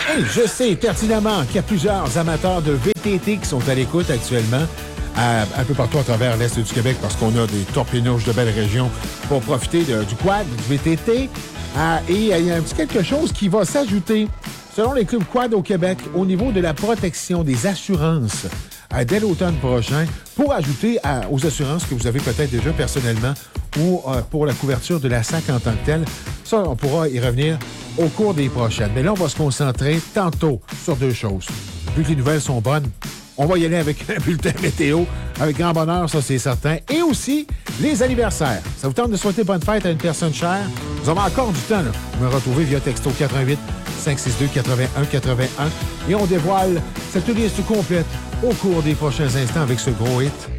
Hey, je sais pertinemment qu'il y a plusieurs amateurs de VTT qui sont à l'écoute actuellement, un peu partout à travers l'Est du Québec, parce qu'on a des torpinouches de belles régions pour profiter du quad, du VTT. Et il y a un petit quelque chose qui va s'ajouter, selon les clubs quad au Québec, au niveau de la protection des assurances dès l'automne prochain, pour ajouter aux assurances que vous avez peut-être déjà personnellement ou pour la couverture de la SAC en tant que telle. Ça, on pourra y revenir au cours des prochaines. Mais là, on va se concentrer tantôt sur deux choses. Vu que les nouvelles sont bonnes, on va y aller avec un bulletin météo, avec grand bonheur, ça c'est certain. Et aussi, les anniversaires. Ça vous tente de souhaiter bonne fête à une personne chère? Vous avez encore du temps, là. Vous me retrouvez via texto 88 562 81 81. Et on dévoile cette liste complète au cours des prochains instants avec ce gros hit.